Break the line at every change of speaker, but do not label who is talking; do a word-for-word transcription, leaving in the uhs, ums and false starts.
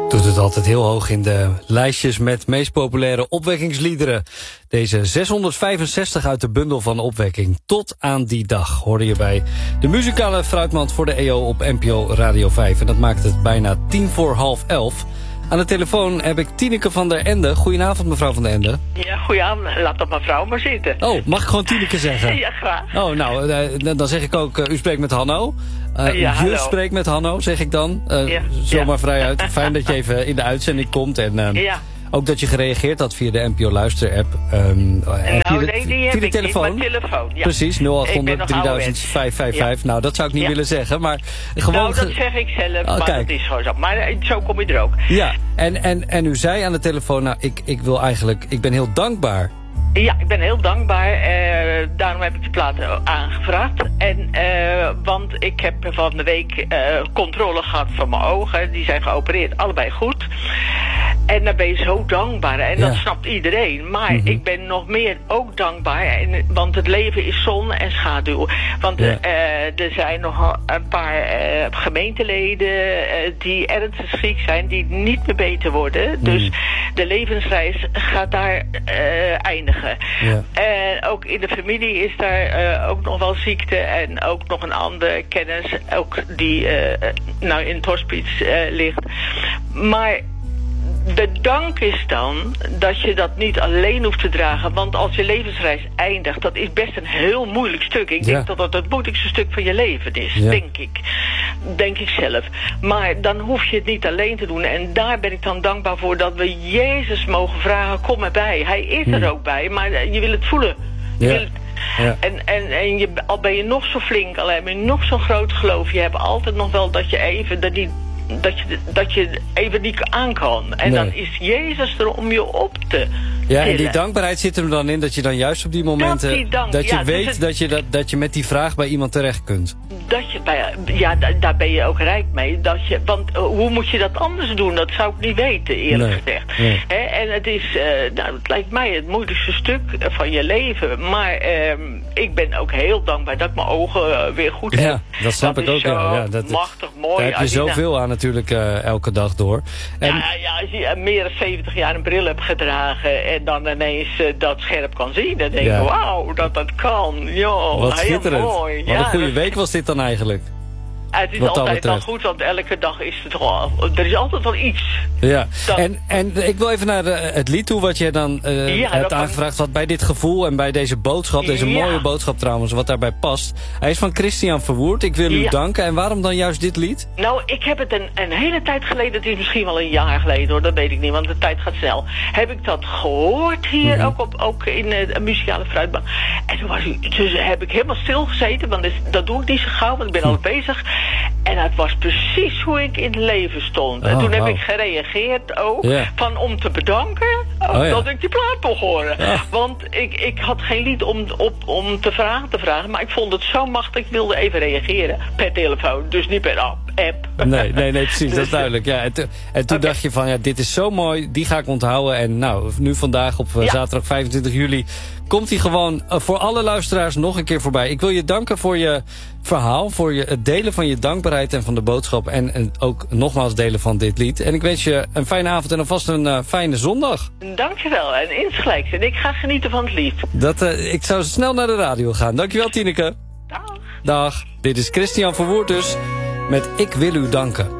Doet het altijd heel hoog in de lijstjes met meest populaire opwekkingsliederen. Deze zeshonderdvijfenzestig uit de bundel van Opwekking. Tot aan die dag hoorde je bij de muzikale fruitmand voor de E O op N P O Radio vijf. En dat maakt het bijna tien voor half elf. Aan de telefoon heb ik Tineke van der Ende. Goedenavond, mevrouw van der Ende.
Ja, goedenavond. Laat dat mevrouw maar zitten.
Oh, mag ik gewoon Tineke zeggen?
Ja, graag.
Oh, nou, uh, dan zeg ik ook, uh, u spreekt met Hanno. Uh,
ja,
je
hallo.
spreekt met Hanno, zeg ik dan. Uh,
ja.
Zomaar
ja.
vrij uit. Fijn dat je even in de uitzending komt. En uh, ja. ook dat je gereageerd had via de N P O Luister-app. Um,
nou,
de,
nee, die heb
via de
ik
telefoon.
niet, mijn telefoon. Ja.
Precies, nul achthonderd drieduizend vijfhonderdvijfenvijftig. Ja. Nou, dat zou ik niet
ja.
willen zeggen, maar gewoon...
Nou, dat zeg ik zelf,
oh,
maar
kijk.
dat is gewoon zo. Maar zo kom je er ook.
Ja, en, en, en u zei aan de telefoon, nou, ik, ik wil eigenlijk... Ik ben heel dankbaar.
Ja, ik ben heel dankbaar. Uh, daarom heb ik de plaat aangevraagd. En, uh, want ik heb van de week uh, controle gehad van mijn ogen. Die zijn geopereerd, allebei goed. En dan ben je zo dankbaar. En dat ja. snapt iedereen. Maar mm-hmm. ik ben nog meer ook dankbaar. En, want het leven is zon en schaduw. Want ja. uh, er zijn nog een paar uh, gemeenteleden uh, die ernstig ziek zijn. Die niet meer beter worden. Mm. Dus de levensreis gaat daar uh, eindigen. Ja. En ook in de familie is daar uh, ook nog wel ziekte. En ook nog een andere kennis. Ook die uh, nou in het hospice uh, ligt. Maar... de dank is dan dat je dat niet alleen hoeft te dragen. Want als je levensreis eindigt, dat is best een heel moeilijk stuk. Ik ja. denk dat dat het moeilijkste stuk van je leven is, ja. denk ik. Denk ik zelf. Maar dan hoef je het niet alleen te doen. En daar ben ik dan dankbaar voor dat we Jezus mogen vragen, kom erbij. Hij is hmm. er ook bij, maar je wil het voelen. Je
ja.
wil het... Ja. En, en, en je, al ben je nog zo flink, al heb je nog zo'n groot geloof, je hebt altijd nog wel dat je even... dat die, Dat je, dat je even niet aan kan. En nee. dan is Jezus er om je op te
Ja, tillen. En die dankbaarheid zit er dan in dat je dan juist op die momenten... Dat, dank, dat je ja, weet dus het, dat, je dat, dat je met die vraag bij iemand terecht kunt. Dat je bij, ja, da, daar ben je ook rijk mee. Dat je, want uh, hoe moet je dat anders doen? Dat zou ik niet weten, eerlijk nee. gezegd. Nee. He, en het is, uh, nou, het lijkt mij het moeilijkste stuk van je leven. Maar uh, ik ben ook heel dankbaar dat ik mijn ogen uh, weer goed heb. Ja, dat snap
dat
ik ook. Ja, ja, dat,
machtig mooi.
Daar heb je zoveel aan natuurlijk uh, elke dag door. En...
Ja, ja, als je uh, meer dan zeventig jaar een bril hebt gedragen en dan ineens uh, dat scherp kan zien, dan denk je, ja. wauw, dat dat kan. Jo,
wat
heel
schitterend.
Mooi.
Wat
ja,
een goede
dat...
week was dit dan eigenlijk?
Het is altijd wel goed, want elke dag is het wel... Er is altijd wel iets.
Ja, dat... en, en ik wil even naar de, het lied toe wat je dan uh, ja, hebt aangevraagd. Wat bij dit gevoel en bij deze boodschap, deze ja. mooie boodschap trouwens, wat daarbij past. Hij is van Christian Verwoerd. Ik wil u ja. danken. En waarom dan juist dit lied?
Nou, ik heb het een, een hele tijd geleden, het is misschien wel een jaar geleden hoor, dat weet ik niet, want de tijd gaat snel. Heb ik dat gehoord hier, mm-hmm. ook, op, ook in uh, een muzikale fruitbank. En toen was ik, dus heb ik helemaal stil gezeten, want dat doe ik niet zo gauw, want ik ben hm. al bezig. En het was precies hoe ik in het leven stond. En oh, toen heb wow. ik gereageerd ook, yeah. van om te bedanken oh, ja. dat ik die plaat mocht horen. Ja. Want ik, ik had geen lied om, op, om te vragen te vragen, maar ik vond het zo machtig, ik wilde even reageren. Per telefoon, dus niet per app. app. Nee,
nee, nee, precies, dus, dat is duidelijk. Ja, en, te, en toen okay. dacht je van, ja, dit is zo mooi, die ga ik onthouden. En nou, nu vandaag op ja. zaterdag vijfentwintig juli... komt hij gewoon uh, voor alle luisteraars nog een keer voorbij. Ik wil je danken voor je verhaal, voor je, het delen van je dankbaarheid en van de boodschap. En, en ook nogmaals delen van dit lied. En ik wens je een fijne avond en alvast een uh, fijne zondag.
Dankjewel en insgelijks. En ik ga genieten van het lied.
Dat, uh, ik zou snel naar de radio gaan. Dankjewel, Tineke.
Dag.
Dag. Dit is Christian Verwoerd dus met Ik wil u danken.